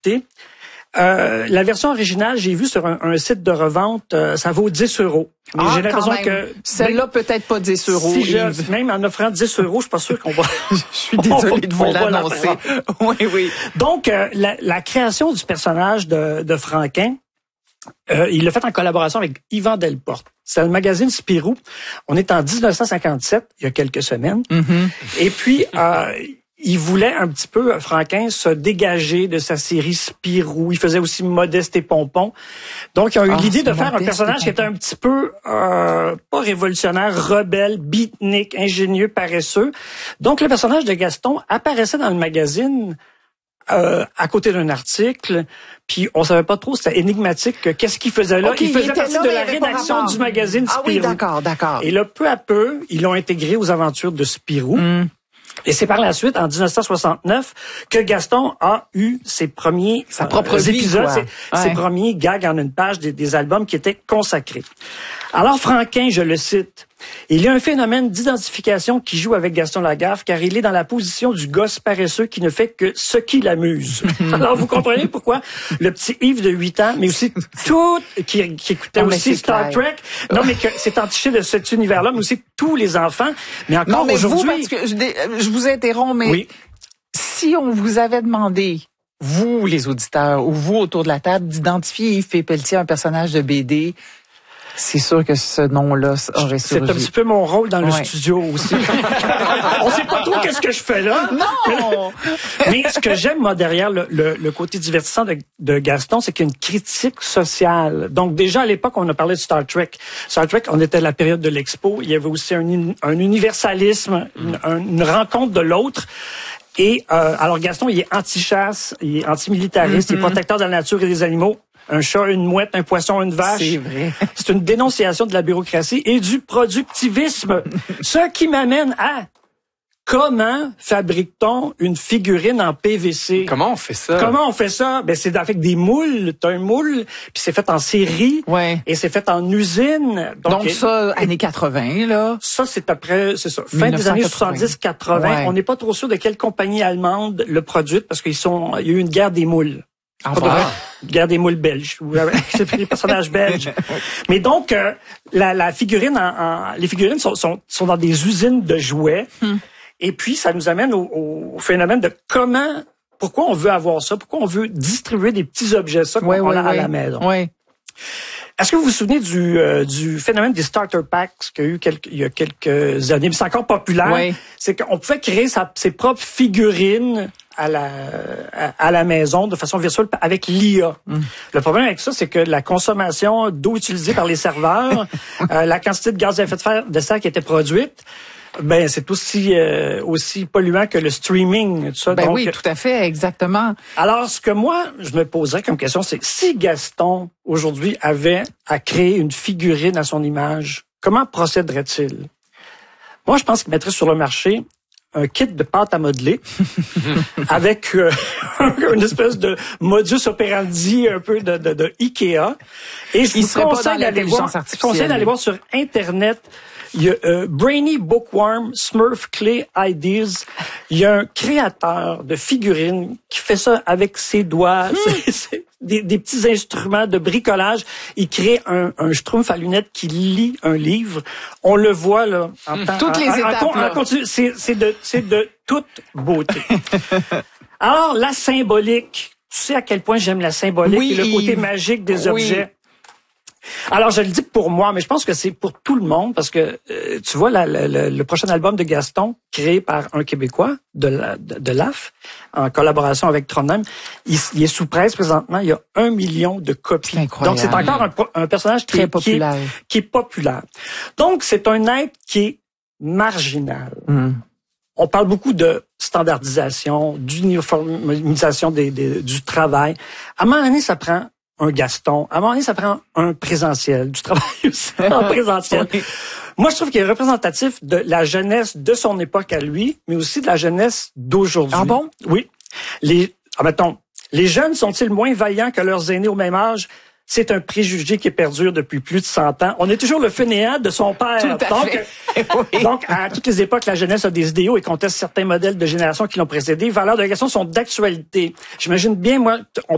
écouter. La version originale, j'ai vu sur un site de revente, ça vaut 10 €. Mais j'ai l'impression que celle-là peut-être pas 10 €. Si même en offrant 10 €, je suis pas sûr qu'on va. Je suis désolée de vous l'annoncer. Oui. Donc la création du personnage de Franquin, il l'a fait en collaboration avec Yvan Delporte. C'est le magazine Spirou. On est en 1957, il y a quelques semaines. Mm-hmm. Et puis il voulait un petit peu, Franquin, se dégager de sa série Spirou. Il faisait aussi Modeste et Pompon. Donc, ils ont eu l'idée de faire un personnage qui était un petit peu, pas révolutionnaire, rebelle, beatnik, ingénieux, paresseux. Donc, le personnage de Gaston apparaissait dans le magazine à côté d'un article, puis on savait pas trop, c'était énigmatique, qu'est-ce qu'il faisait là. Okay, il faisait partie de la rédaction du magazine Spirou. Ah oui, d'accord. Et là, peu à peu, ils l'ont intégré aux aventures de Spirou. Et c'est par la suite, en 1969, que Gaston a eu ses premiers épisodes, ses premiers gags en une page des albums qui étaient consacrés. Alors, Franquin, je le cite, il y a un phénomène d'identification qui joue avec Gaston Lagaffe, car il est dans la position du gosse paresseux qui ne fait que ce qui l'amuse. Alors, vous comprenez pourquoi le petit Yves de 8 ans, mais aussi qui écoutait aussi Star Trek, non, mais que c'est entiché de cet univers-là, mais aussi tous les enfants. Mais encore aujourd'hui... parce que je vous interromps, mais oui. Si on vous avait demandé, vous, les auditeurs, ou vous autour de la table, d'identifier Yves Pépeltier, un personnage de BD... C'est sûr que ce nom-là aurait surgi. C'est un petit peu mon rôle dans le studio aussi. On sait pas trop qu'est-ce que je fais là. Non! Mais ce que j'aime, moi, derrière le côté divertissant de Gaston, c'est qu'il y a une critique sociale. Donc, déjà, à l'époque, on a parlé de Star Trek. Star Trek, on était à la période de l'Expo. Il y avait aussi un universalisme, une rencontre de l'autre. Et alors, Gaston, il est anti-chasse, il est anti-militariste, il est protecteur de la nature et des animaux. Un chat, une mouette, un poisson, une vache. C'est vrai. C'est une dénonciation de la bureaucratie et du productivisme. Ce qui m'amène à comment fabrique-t-on une figurine en PVC? Comment on fait ça? Ben, c'est avec des moules. T'as un moule, puis c'est fait en série. Ouais. Et c'est fait en usine. Donc ça, années 80, là. Ça, c'est après, c'est ça. Fin des années 70-80. Ouais. On n'est pas trop sûr de quelle compagnie allemande le produit parce il y a eu une guerre des moules. Guerre des moules belges, c'est des personnages belges. Mais donc la figurine, les figurines sont dans des usines de jouets. Et puis ça nous amène au phénomène de pourquoi on veut avoir ça, pourquoi on veut distribuer des petits objets qu'on a à la maison. Ouais. Est-ce que vous vous souvenez du phénomène des starter packs qu'il y a eu il y a quelques années, mais c'est encore populaire. Oui. C'est qu'on pouvait créer ses propres figurines à la maison de façon virtuelle avec l'IA. Le problème avec ça, c'est que la consommation d'eau utilisée par les serveurs, la quantité de gaz à effet de serre qui était produite, ben c'est aussi polluant que le streaming, tout ça. Ben donc, oui, tout à fait, exactement. Alors, ce que moi, je me poserais comme question, c'est si Gaston, aujourd'hui, avait à créer une figurine à son image, comment procéderait-il? Moi, je pense qu'il mettrait sur le marché un kit de pâte à modeler avec une espèce de modus operandi un peu de Ikea. Et je vous conseille d'aller voir sur Internet. Il y a Brainy Bookworm Smurf Clay Ideas. Il y a un créateur de figurines qui fait ça avec ses doigts. C'est des petits instruments de bricolage. Il crée un schtroumpf à lunettes qui lit un livre. On le voit là. Toutes les étapes. En continu, c'est de toute beauté. Alors la symbolique. Tu sais à quel point j'aime la symbolique et le côté magique des objets. Alors, je le dis pour moi, mais je pense que c'est pour tout le monde parce que, tu vois, le prochain album de Gaston, créé par un Québécois, de LAF, en collaboration avec Trondheim, il est sous presse présentement, il y a 1 million de copies. Donc, c'est encore un personnage qui est populaire. Donc, c'est un être qui est marginal. On parle beaucoup de standardisation, d'uniformisation du travail. À un moment donné, ça prend un Gaston. À un moment donné, ça prend un présentiel, du travail aussi en présentiel. Moi, je trouve qu'il est représentatif de la jeunesse de son époque à lui, mais aussi de la jeunesse d'aujourd'hui. Ah bon? Oui. Mettons, les jeunes sont-ils moins vaillants que leurs aînés au même âge? C'est un préjugé qui perdure depuis plus de 100 ans. On est toujours le fainéant de son père. Donc, à toutes les époques, la jeunesse a des idéaux et conteste certains modèles de génération qui l'ont précédé. Les valeurs de Gaston sont d'actualité. J'imagine bien, moi, on